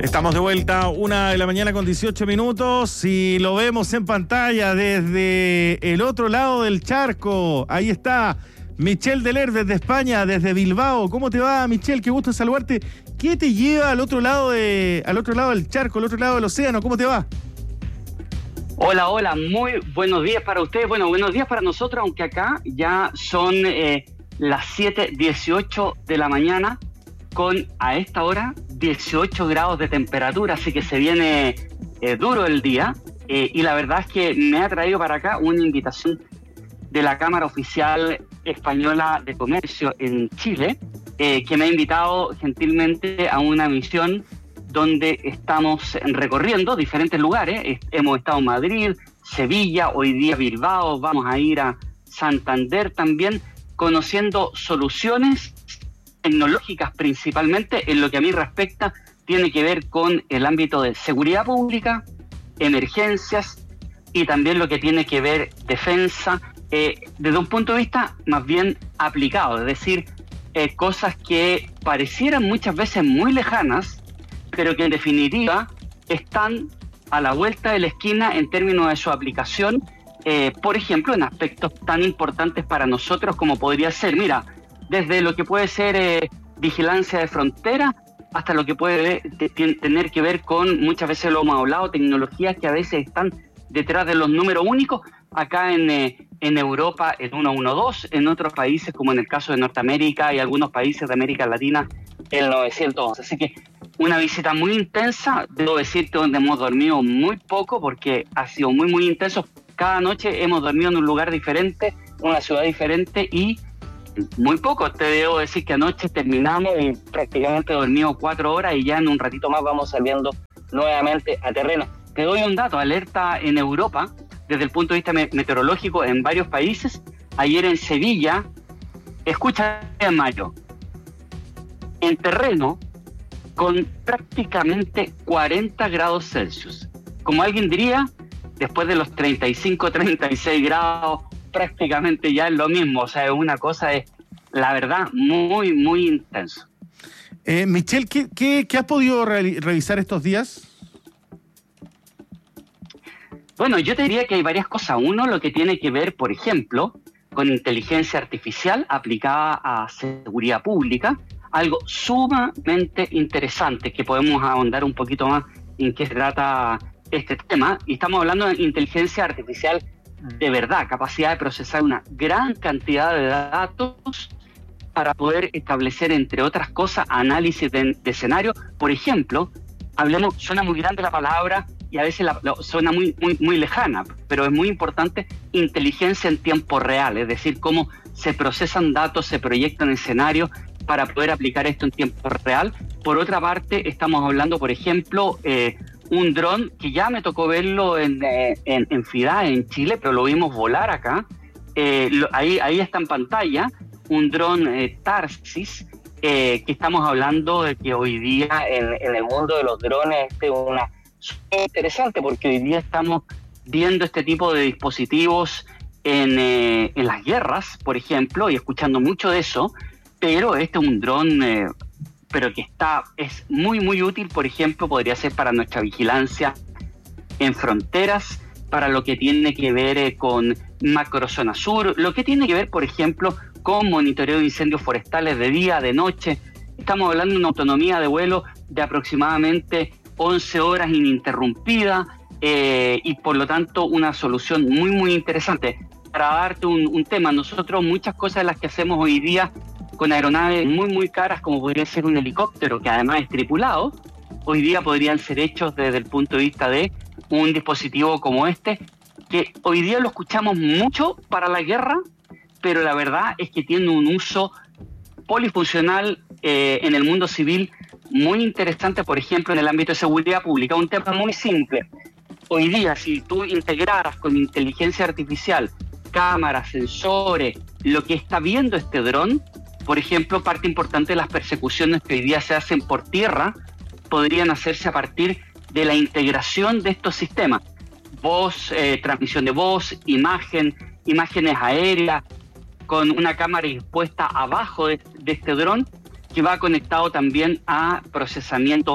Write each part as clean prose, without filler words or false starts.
Estamos de vuelta, 1:00 con 18 minutos, y lo vemos en pantalla desde el otro lado del charco. Ahí está Michel Deler desde España, desde Bilbao. ¿Cómo te va, Michel? Qué gusto saludarte. ¿Qué te lleva al otro lado del charco, al otro lado del océano? ¿Cómo te va? Hola, muy buenos días para ustedes. Bueno, buenos días para nosotros, aunque acá ya son las 7:18 de la mañana, con a esta hora 18 grados de temperatura, así que se viene duro el día, y la verdad es que me ha traído para acá una invitación de la Cámara Oficial Española de Comercio en Chile, que me ha invitado gentilmente a una misión donde estamos recorriendo diferentes lugares. Hemos estado en Madrid, Sevilla, hoy día Bilbao, vamos a ir a Santander también, conociendo soluciones tecnológicas principalmente en lo que a mí respecta, tiene que ver con el ámbito de seguridad pública, emergencias y también lo que tiene que ver defensa, desde un punto de vista más bien aplicado, es decir, cosas que parecieran muchas veces muy lejanas, pero que en definitiva están a la vuelta de la esquina en términos de su aplicación, por ejemplo, en aspectos tan importantes para nosotros como podría ser, desde lo que puede ser vigilancia de frontera hasta lo que puede tener que ver con, muchas veces lo hemos hablado, tecnologías que a veces están detrás de los números únicos, acá en Europa el 112, en otros países como en el caso de Norteamérica y algunos países de América Latina el 911. Así que una visita muy intensa, debo decirte, donde hemos dormido muy poco porque ha sido muy intenso. Cada noche hemos dormido en un lugar diferente, en una ciudad diferente y muy poco. Te debo decir que anoche terminamos y prácticamente dormimos 4 horas y ya en un ratito más vamos saliendo nuevamente a terreno. Te doy un dato, alerta en Europa, desde el punto de vista meteorológico en varios países. Ayer en Sevilla, escucha en mayo, en terreno con prácticamente 40 grados Celsius. Como alguien diría, después de los 35, 36 grados, prácticamente ya es lo mismo. O sea, es una cosa, la verdad, muy intenso. Michel, ¿qué has podido revisar estos días? Bueno, yo te diría que hay varias cosas. Uno, lo que tiene que ver, por ejemplo, con inteligencia artificial aplicada a seguridad pública, algo sumamente interesante que podemos ahondar un poquito más en qué se trata este tema. Y estamos hablando de inteligencia artificial de verdad, capacidad de procesar una gran cantidad de datos para poder establecer, entre otras cosas, análisis de escenario. Por ejemplo, suena muy grande la palabra y a veces suena muy lejana, pero es muy importante, inteligencia en tiempo real, es decir, cómo se procesan datos, se proyectan escenarios para poder aplicar esto en tiempo real. Por otra parte, estamos hablando, por ejemplo, un dron que ya me tocó verlo en FIDA, en Chile, pero lo vimos volar acá. Ahí está en pantalla, un dron Tarsis, que estamos hablando de que hoy día en el mundo de los drones es una súper interesante, porque hoy día estamos viendo este tipo de dispositivos en las guerras, por ejemplo, y escuchando mucho de eso, pero este es un dron pero que es muy útil. Por ejemplo, podría ser para nuestra vigilancia en fronteras, para lo que tiene que ver con macrozona sur, lo que tiene que ver, por ejemplo, con monitoreo de incendios forestales de día, de noche. Estamos hablando de una autonomía de vuelo de aproximadamente 11 horas ininterrumpida, y por lo tanto una solución muy interesante. Para darte un tema, nosotros muchas cosas de las que hacemos hoy día con aeronaves muy caras, como podría ser un helicóptero, que además es tripulado, hoy día podrían ser hechos desde el punto de vista de un dispositivo como este, que hoy día lo escuchamos mucho para la guerra, pero la verdad es que tiene un uso polifuncional en el mundo civil muy interesante, por ejemplo, en el ámbito de seguridad pública. Un tema muy simple. Hoy día, si tú integraras con inteligencia artificial cámaras, sensores, lo que está viendo este dron, por ejemplo, parte importante de las persecuciones que hoy día se hacen por tierra podrían hacerse a partir de la integración de estos sistemas. Voz, transmisión de voz, imágenes aéreas, con una cámara dispuesta abajo de este dron, que va conectado también a procesamiento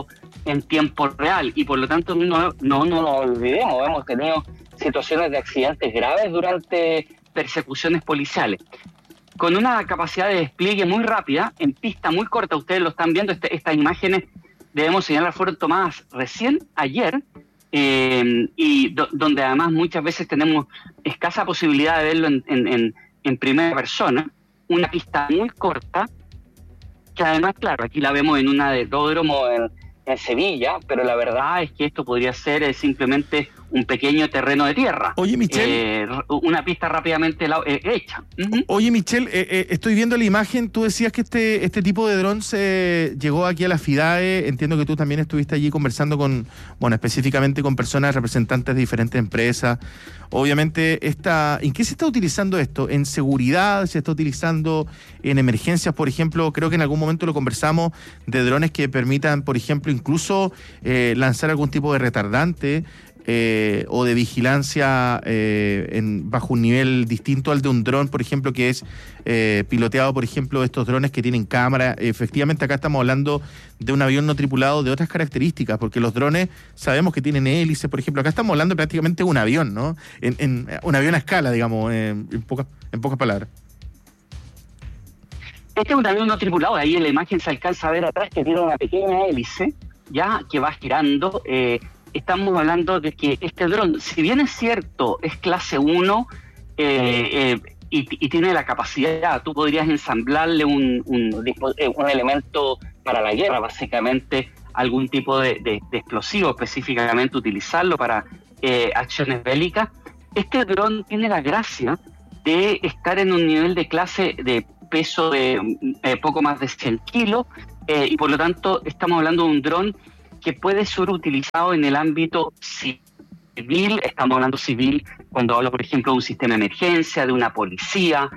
en tiempo real, y por lo tanto no nos olvidemos, hemos tenido situaciones de accidentes graves durante persecuciones policiales, con una capacidad de despliegue muy rápida, en pista muy corta. Ustedes lo están viendo, estas imágenes, debemos señalar, fueron tomadas recién ayer, donde además muchas veces tenemos escasa posibilidad de verlo en primera persona, una pista muy corta, que además, claro, aquí la vemos en un aeródromo en Sevilla, pero la verdad es que esto podría ser simplemente un pequeño terreno de tierra. Oye, Michel. Una pista rápidamente hecha. Uh-huh. Oye, Michel, estoy viendo la imagen. Tú decías que este tipo de drones llegó aquí a la FIDAE. Entiendo que tú también estuviste allí conversando específicamente con personas representantes de diferentes empresas. Obviamente, ¿en qué se está utilizando esto? ¿En seguridad? ¿Se está utilizando en emergencias, por ejemplo? Creo que en algún momento lo conversamos, de drones que permitan, por ejemplo, incluso lanzar algún tipo de retardante o de vigilancia bajo un nivel distinto al de un dron, por ejemplo, que es piloteado, por ejemplo, estos drones que tienen cámara. Efectivamente, acá estamos hablando de un avión no tripulado de otras características, porque los drones sabemos que tienen hélices, por ejemplo. Acá estamos hablando prácticamente de un avión, ¿no? En un avión a escala, digamos, en pocas palabras. Este es un avión no tripulado. Ahí en la imagen se alcanza a ver atrás que tiene una pequeña hélice, ya, que va girando. Estamos hablando de que este dron, si bien es cierto, es clase 1 y tiene la capacidad, tú podrías ensamblarle un elemento para la guerra, básicamente algún tipo de explosivo, específicamente utilizarlo para acciones bélicas. Este dron tiene la gracia de estar en un nivel de clase de peso de poco más de 100 kilos, y por lo tanto estamos hablando de un dron que puede ser utilizado en el ámbito civil. Estamos hablando civil cuando hablo, por ejemplo, de un sistema de emergencia, de una policía,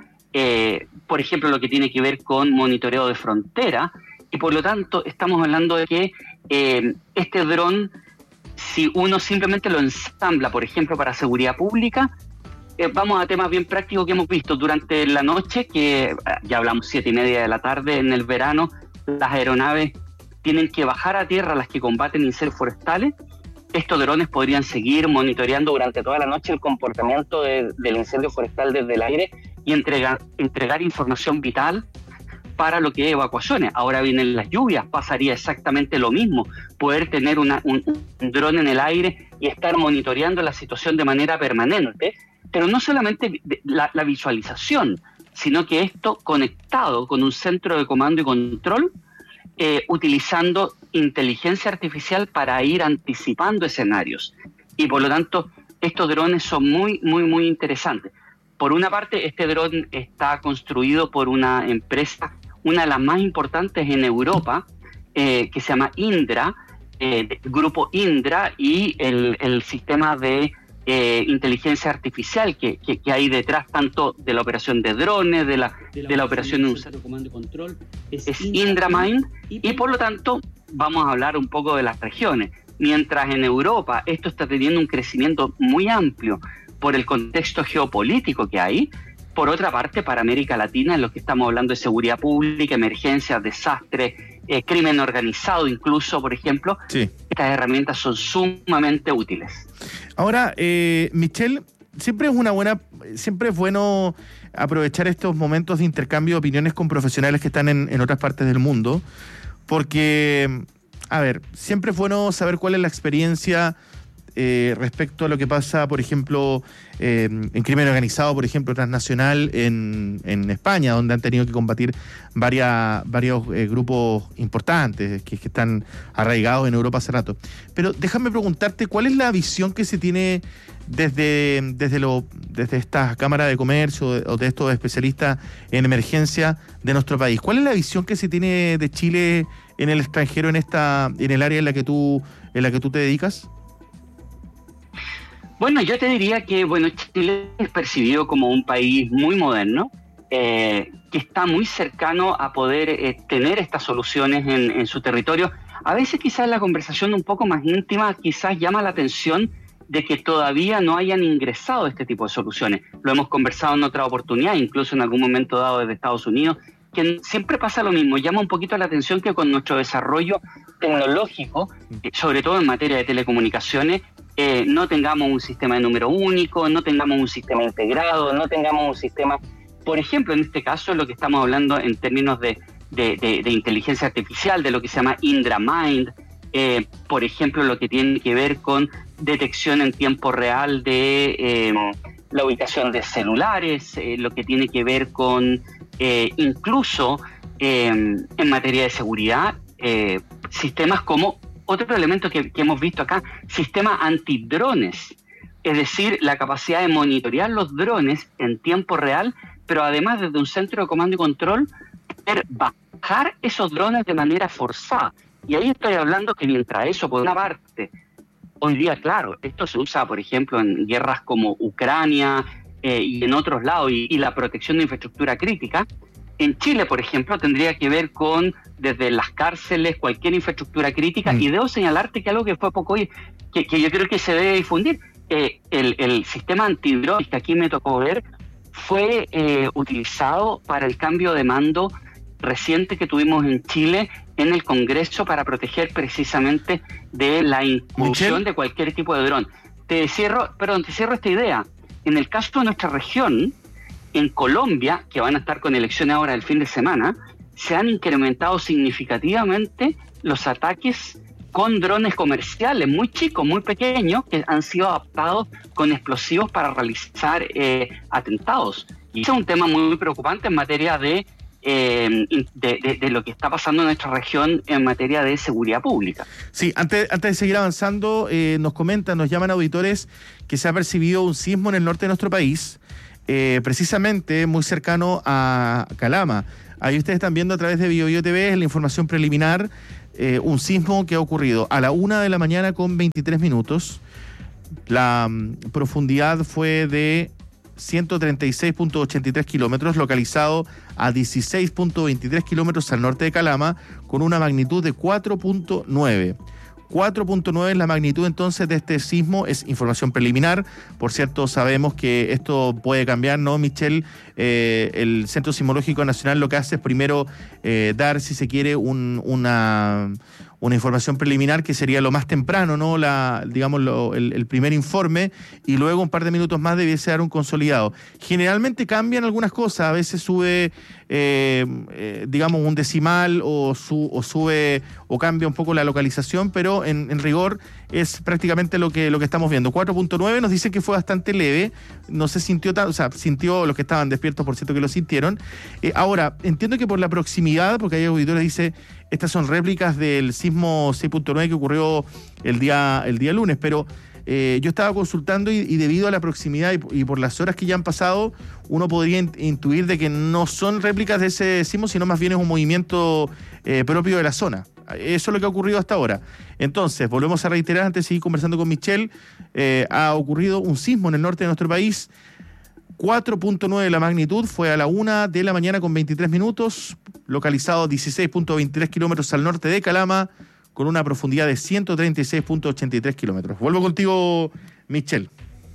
por ejemplo, lo que tiene que ver con monitoreo de frontera, y por lo tanto estamos hablando de que este dron, si uno simplemente lo ensambla, por ejemplo, para seguridad pública, vamos a temas bien prácticos que hemos visto durante la noche, que ya hablamos 7:30 de la tarde en el verano, las aeronaves tienen que bajar a tierra, las que combaten incendios forestales. Estos drones podrían seguir monitoreando durante toda la noche el comportamiento del incendio forestal desde el aire y entregar información vital para lo que es evacuaciones. Ahora vienen las lluvias, pasaría exactamente lo mismo, poder tener un dron en el aire y estar monitoreando la situación de manera permanente, pero no solamente la visualización, sino que esto conectado con un centro de comando y control, utilizando inteligencia artificial para ir anticipando escenarios. Y por lo tanto, estos drones son muy, muy, muy interesantes. Por una parte, este dron está construido por una empresa, una de las más importantes en Europa, que se llama Indra, Grupo Indra, y el sistema de inteligencia artificial que hay detrás, tanto de la operación de drones, de la operación de un centro de comando y control, es IndraMind, y por lo tanto vamos a hablar un poco de las regiones. Mientras en Europa esto está teniendo un crecimiento muy amplio por el contexto geopolítico que hay, por otra parte, para América Latina, en lo que estamos hablando de seguridad pública, emergencias, desastres, crimen organizado incluso, por ejemplo, sí, estas herramientas son sumamente útiles. Ahora, Michel, siempre es bueno aprovechar estos momentos de intercambio de opiniones con profesionales que están en otras partes del mundo, porque, a ver, siempre es bueno saber cuál es la experiencia respecto a lo que pasa, por ejemplo, en crimen organizado, por ejemplo, transnacional en España, donde han tenido que combatir varios grupos importantes que están arraigados en Europa hace rato. Pero déjame preguntarte, ¿cuál es la visión que se tiene desde esta Cámara de Comercio o de estos especialistas en emergencia de nuestro país? ¿Cuál es la visión que se tiene de Chile en el extranjero, en el área en la que tú te dedicas? Bueno, yo te diría que Chile es percibido como un país muy moderno, que está muy cercano a poder tener estas soluciones en su territorio. A veces quizás la conversación un poco más íntima quizás llama la atención de que todavía no hayan ingresado este tipo de soluciones. Lo hemos conversado en otra oportunidad, incluso en algún momento dado desde Estados Unidos, que siempre pasa lo mismo. Llama un poquito la atención que con nuestro desarrollo tecnológico, sobre todo en materia de telecomunicaciones, no tengamos un sistema de número único, no tengamos un sistema integrado, no tengamos un sistema, por ejemplo, en este caso, lo que estamos hablando en términos de inteligencia artificial, de lo que se llama Indra Mind, por ejemplo, lo que tiene que ver con detección en tiempo real de la ubicación de celulares, lo que tiene que ver con incluso en materia de seguridad, sistemas como otro elemento que hemos visto acá, sistema antidrones, es decir, la capacidad de monitorear los drones en tiempo real, pero además desde un centro de comando y control poder bajar esos drones de manera forzada. Y ahí estoy hablando que mientras eso, por una parte, hoy día, claro, esto se usa, por ejemplo, en guerras como Ucrania y en otros lados, y la protección de infraestructura crítica. En Chile, por ejemplo, tendría que ver con, desde las cárceles, cualquier infraestructura crítica, y debo señalarte que algo que fue poco, que yo creo que se debe difundir, el sistema antidrones que aquí me tocó ver, fue utilizado para el cambio de mando reciente que tuvimos en Chile en el Congreso para proteger precisamente de la incursión de cualquier tipo de dron. Te cierro esta idea. En el caso de nuestra región, en Colombia, que van a estar con elecciones ahora el fin de semana, se han incrementado significativamente los ataques con drones comerciales muy chicos, muy pequeños, que han sido adaptados con explosivos para realizar atentados. Y ese es un tema muy preocupante en materia de lo que está pasando en nuestra región en materia de seguridad pública. Sí, antes de seguir avanzando, nos llaman auditores que se ha percibido un sismo en el norte de nuestro país, precisamente muy cercano a Calama. Ahí ustedes están viendo a través de BioBio TV la información preliminar, un sismo que ha ocurrido a la 1:00 a.m. con 23 minutos. La profundidad fue de 136.83 kilómetros, localizado a 16.23 kilómetros al norte de Calama, con una magnitud de 4.9. 4.9 es la magnitud entonces de este sismo, es información preliminar. Por cierto, sabemos que esto puede cambiar, ¿no, Michelle? El Centro Sismológico Nacional lo que hace es primero dar, si se quiere, una información preliminar que sería lo más temprano, ¿no? El primer informe, y luego un par de minutos más debiese dar un consolidado. Generalmente cambian algunas cosas, a veces sube un decimal o sube o cambia un poco la localización, pero en rigor es prácticamente lo que estamos viendo. 4.9 nos dicen que fue bastante leve, no se sintió sintió los que estaban despiertos, por cierto, que lo sintieron. Ahora, entiendo que por la proximidad, porque hay auditores que dicen, estas son réplicas del sismo 6.9 que ocurrió el día lunes, pero yo estaba consultando y debido a la proximidad y por las horas que ya han pasado, uno podría intuir de que no son réplicas de ese sismo, sino más bien es un movimiento propio de la zona. Eso es lo que ha ocurrido hasta ahora. Entonces, volvemos a reiterar, antes de seguir conversando con Michelle, ha ocurrido un sismo en el norte de nuestro país, 4.9 la magnitud, fue a la 1:00 a.m. con 23 minutos, localizado a 16.23 kilómetros al norte de Calama, con una profundidad de 136.83 kilómetros. Vuelvo contigo, Michelle.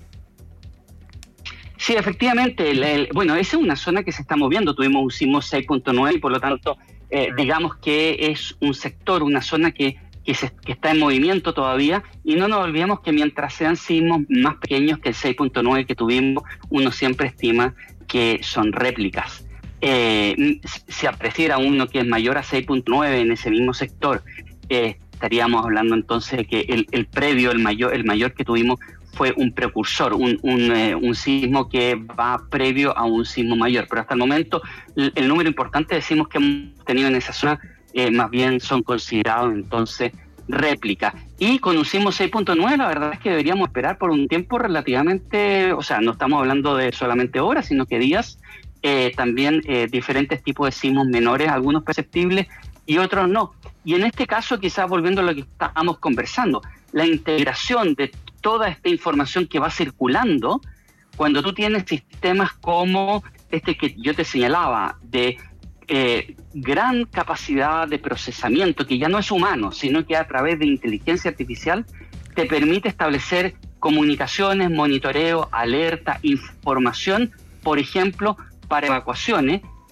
Sí, efectivamente. Esa es una zona que se está moviendo. Tuvimos un sismo 6.9 y por lo tanto, digamos que es un sector, una zona que está en movimiento todavía, y no nos olvidemos que mientras sean sismos más pequeños que el 6.9 que tuvimos, uno siempre estima que son réplicas. Si apreciara uno que es mayor a 6.9 en ese mismo sector, estaríamos hablando entonces de que el previo, el mayor que tuvimos, fue un precursor, un sismo que va previo a un sismo mayor. Pero hasta el momento, el número importante de sismos que hemos tenido en esa zona más bien son considerados entonces réplicas. Y con un sismo 6.9 la verdad es que deberíamos esperar por un tiempo relativamente, o sea, no estamos hablando de solamente horas, sino que días, también diferentes tipos de sismos menores, algunos perceptibles y otros no. Y en este caso, quizás volviendo a lo que estábamos conversando, la integración de toda esta información que va circulando, cuando tú tienes sistemas como este que yo te señalaba, de gran capacidad de procesamiento, que ya no es humano, sino que a través de inteligencia artificial te permite establecer comunicaciones, monitoreo, alerta, información, por ejemplo, para evacuaciones.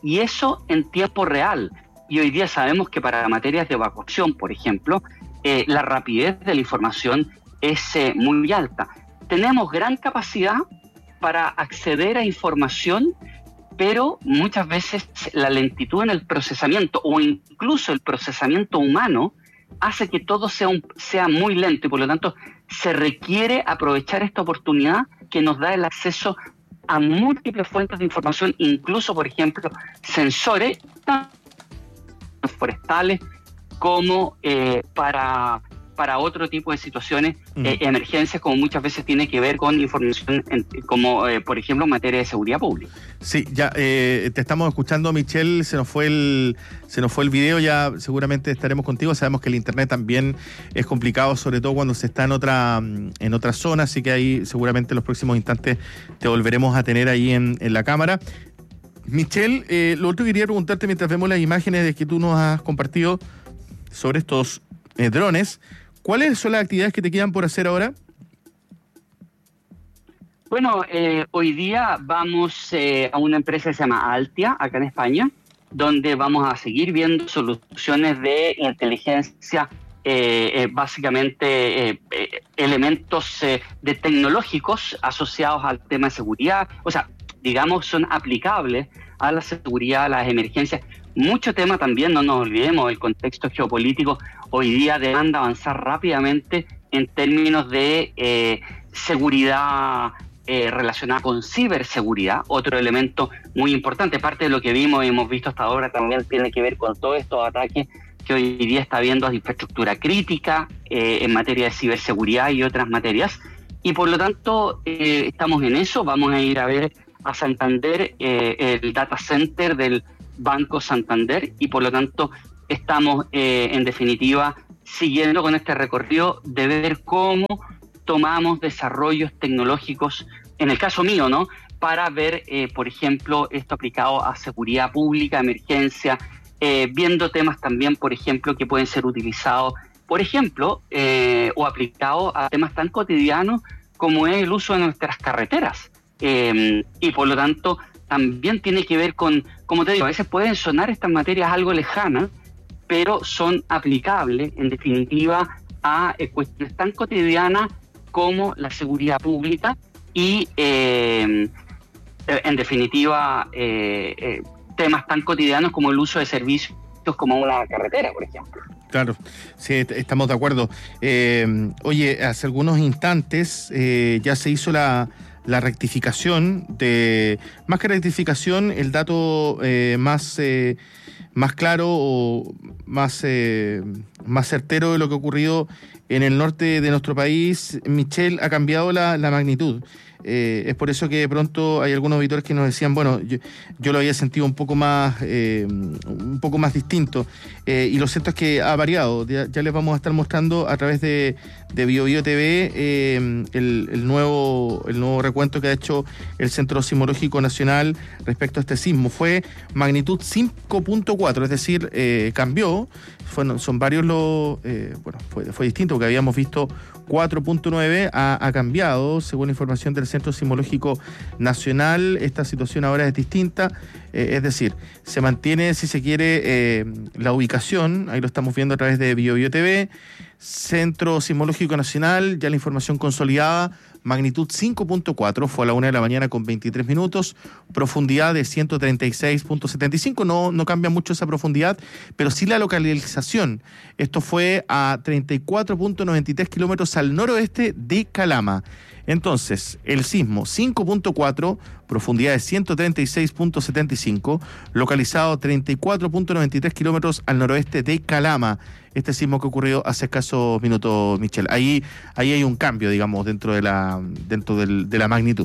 y eso en tiempo real. Y hoy día sabemos que para materias de evacuación, por ejemplo, la rapidez de la información es muy alta. Tenemos gran capacidad para acceder a información, pero muchas veces la lentitud en el procesamiento o incluso el procesamiento humano hace que todo sea muy lento, y por lo tanto se requiere aprovechar esta oportunidad que nos da el acceso a múltiples fuentes de información, incluso, por ejemplo, sensores tanto forestales como para otro tipo de situaciones, emergencias, como muchas veces tiene que ver con información como, por ejemplo, en materia de seguridad pública. Sí, ya te estamos escuchando, Michel, se nos fue el video, ya seguramente estaremos contigo. Sabemos que el internet también es complicado, sobre todo cuando se está en otra zona, así que ahí seguramente en los próximos instantes te volveremos a tener ahí en la cámara. Michel, lo otro que quería preguntarte mientras vemos las imágenes de que tú nos has compartido sobre estos drones, ¿cuáles son las actividades que te quedan por hacer ahora? Bueno, hoy día vamos a una empresa que se llama Altia, acá en España, donde vamos a seguir viendo soluciones de inteligencia, básicamente elementos de tecnológicos asociados al tema de seguridad, o sea, digamos, son aplicables a la seguridad, a las emergencias. Mucho tema también, no nos olvidemos, el contexto geopolítico hoy día demanda avanzar rápidamente en términos de seguridad relacionada con ciberseguridad, otro elemento muy importante. Parte de lo que vimos y hemos visto hasta ahora también tiene que ver con todos estos ataques que hoy día está habiendo a infraestructura crítica en materia de ciberseguridad y otras materias. Y por lo tanto, estamos en eso. Vamos a ir a ver a Santander, el data center del Banco Santander, y por lo tanto estamos en definitiva siguiendo con este recorrido de ver cómo tomamos desarrollos tecnológicos, en el caso mío, ¿no?, para ver, por ejemplo, esto aplicado a seguridad pública, emergencia, viendo temas también, por ejemplo, que pueden ser utilizados, por ejemplo, o aplicados a temas tan cotidianos como es el uso de nuestras carreteras. Y por lo tanto también tiene que ver con, como te digo, a veces pueden sonar estas materias algo lejanas, pero son aplicables en definitiva a cuestiones tan cotidianas como la seguridad pública y en definitiva temas tan cotidianos como el uso de servicios como una carretera, por ejemplo. Claro, sí, estamos de acuerdo. Oye, hace algunos instantes ya se hizo la rectificación más que rectificación, el dato más claro o más certero de lo que ha ocurrido en el norte de nuestro país. Michel, ha cambiado la magnitud. Es por eso que de pronto hay algunos auditores que nos decían, bueno, yo lo había sentido un poco más distinto, y lo cierto es que ha variado. Ya les vamos a estar mostrando a través de BioBio TV el nuevo recuento que ha hecho el Centro Sismológico Nacional respecto a este sismo. Fue magnitud 5.4, es decir, cambió. Son varios fue distinto, porque habíamos visto 4.9, ha cambiado, según la información del Centro Sismológico Nacional. Esta situación ahora es distinta, es decir, se mantiene, si se quiere, la ubicación, ahí lo estamos viendo a través de BioBio TV, Centro Sismológico Nacional, ya la información consolidada, magnitud 5.4, fue a la 1 de la mañana con 23 minutos, profundidad de 136.75, no cambia mucho esa profundidad, pero sí la localización. Esto fue a 34.93 kilómetros al noroeste de Calama. Entonces, el sismo 5.4, profundidad de 136.75, localizado 34.93 kilómetros al noroeste de Calama. Este sismo que ocurrió hace escasos minutos, Michel. Ahí hay un cambio, digamos, dentro de la magnitud.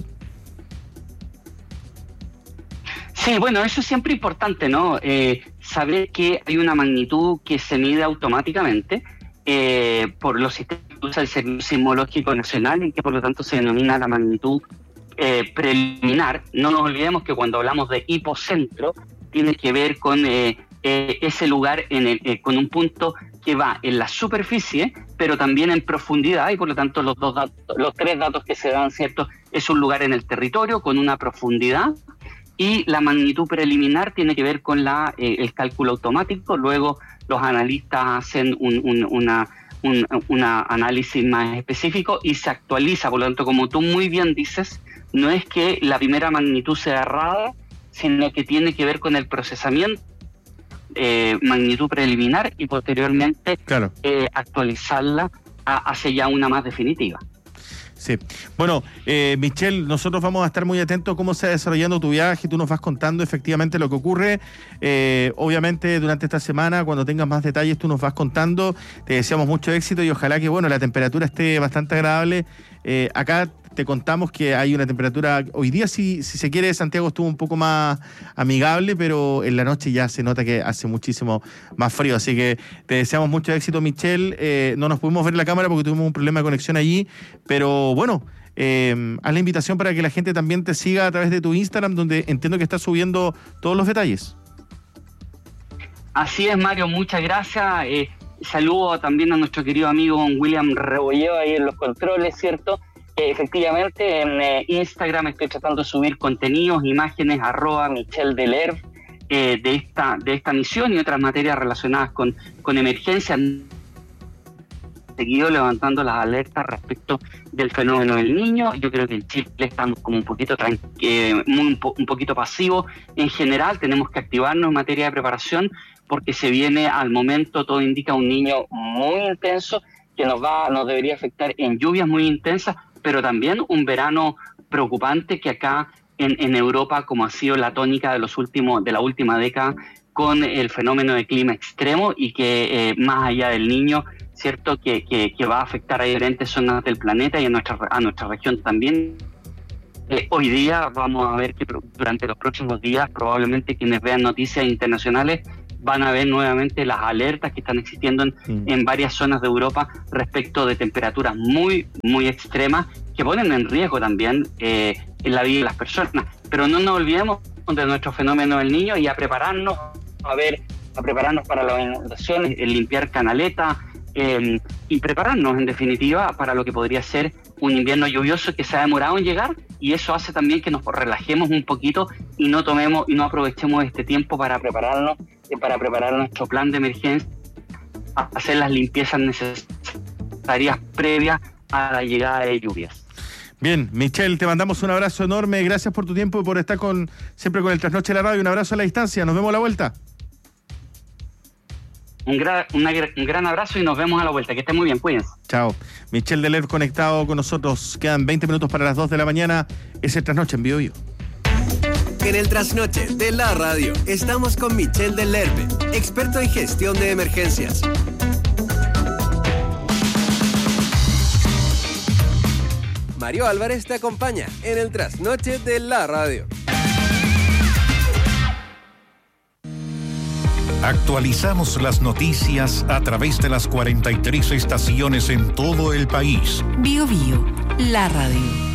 Sí, bueno, eso es siempre importante, ¿no? Saber que hay una magnitud que se mide automáticamente por los sistemas que usa el Servicio Sismológico Nacional, y que por lo tanto se denomina la magnitud preliminar. No nos olvidemos que cuando hablamos de hipocentro tiene que ver con ese lugar con un punto que va en la superficie, pero también en profundidad, y por lo tanto los tres datos que se dan, ¿cierto? Es un lugar en el territorio con una profundidad y la magnitud preliminar tiene que ver con el cálculo automático. Luego los analistas hacen un análisis más específico y se actualiza. Por lo tanto, como tú muy bien dices, no es que la primera magnitud sea errada, sino que tiene que ver con el procesamiento, magnitud preliminar, y posteriormente actualizarla hacia ya una más definitiva. Sí. Bueno, Michelle, nosotros vamos a estar muy atentos a cómo se va desarrollando tu viaje. Tú nos vas contando efectivamente lo que ocurre. Obviamente, durante esta semana, cuando tengas más detalles, tú nos vas contando. Te deseamos mucho éxito y ojalá que, la temperatura esté bastante agradable. Acá te contamos que hay una temperatura, hoy día si se quiere, Santiago estuvo un poco más amigable, pero en la noche ya se nota que hace muchísimo más frío, así que te deseamos mucho éxito, Michelle. No nos pudimos ver en la cámara porque tuvimos un problema de conexión allí, pero bueno, haz la invitación para que la gente también te siga a través de tu Instagram, donde entiendo que estás subiendo todos los detalles. Así es, Mario, muchas gracias. Saludo también a nuestro querido amigo William Rebolleo ahí en los controles, ¿cierto? Efectivamente, en Instagram estoy tratando de subir contenidos, imágenes, @MichelDeLerve, de esta misión y otras materias relacionadas con emergencias. Seguido levantando las alertas respecto del fenómeno del niño. Yo creo que en Chile estamos como un poquito un poquito pasivos en general. Tenemos que activarnos en materia de preparación, porque se viene, al momento todo indica, un niño muy intenso que nos debería afectar en lluvias muy intensas, pero también un verano preocupante que acá en Europa, como ha sido la tónica de la última década, con el fenómeno de clima extremo, y que más allá del niño, cierto, que va a afectar a diferentes zonas del planeta y a nuestra región también. Hoy día vamos a ver que durante los próximos días, probablemente quienes vean noticias internacionales van a ver nuevamente las alertas que están existiendo en varias zonas de Europa respecto de temperaturas muy, muy extremas, que ponen en riesgo también en la vida de las personas. Pero no nos olvidemos de nuestro fenómeno del niño, y a prepararnos para las inundaciones, limpiar canaletas, y prepararnos en definitiva para lo que podría ser un invierno lluvioso que se ha demorado en llegar, y eso hace también que nos relajemos un poquito y no aprovechemos este tiempo para preparar nuestro plan de emergencia, hacer las limpiezas necesarias previas a la llegada de lluvias. Bien, Michelle, te mandamos un abrazo enorme, gracias por tu tiempo y por estar siempre con el Trasnoche de la Radio. Un abrazo a la distancia, nos vemos a la vuelta. Un gran abrazo y nos vemos a la vuelta. Que estén muy bien, cuídense. Chao. Michelle Delerve conectado con nosotros. Quedan 20 minutos para las 2 de la mañana. Es el Trasnoche en Bio. En el Trasnoche de la Radio estamos con Michelle Delerve, experto en gestión de emergencias. Mario Álvarez te acompaña en el Trasnoche de la Radio. Actualizamos las noticias a través de las 43 estaciones en todo el país. Bio, la radio.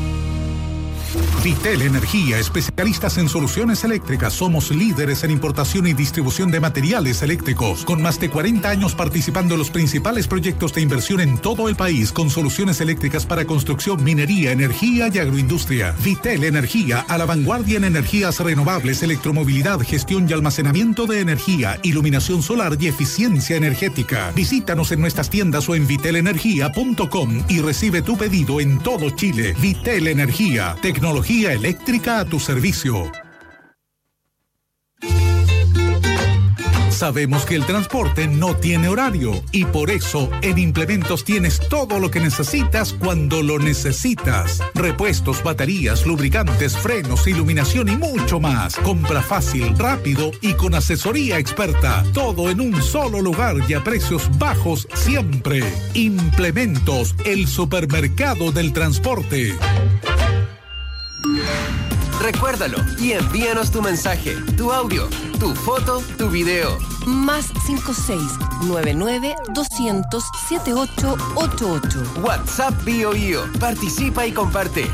Vitel Energía, especialistas en soluciones eléctricas. Somos líderes en importación y distribución de materiales eléctricos, con más de 40 años participando en los principales proyectos de inversión en todo el país, con soluciones eléctricas para construcción, minería, energía y agroindustria. Vitel Energía, a la vanguardia en energías renovables, electromovilidad, gestión y almacenamiento de energía, iluminación solar y eficiencia energética. Visítanos en nuestras tiendas o en vitelenergia.com y recibe tu pedido en todo Chile. Vitel Energía, tecnología eléctrica a tu servicio. Sabemos que el transporte no tiene horario y por eso en Implementos tienes todo lo que necesitas cuando lo necesitas. Repuestos, baterías, lubricantes, frenos, iluminación y mucho más. Compra fácil, rápido y con asesoría experta. Todo en un solo lugar y a precios bajos siempre. Implementos, el supermercado del transporte. Recuérdalo y envíanos tu mensaje, tu audio, tu foto, tu video. Más 56-99-200-7888. WhatsApp Bio. Participa y comparte.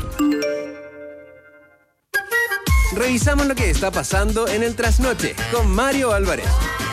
Revisamos lo que está pasando en el Trasnoche con Mario Álvarez.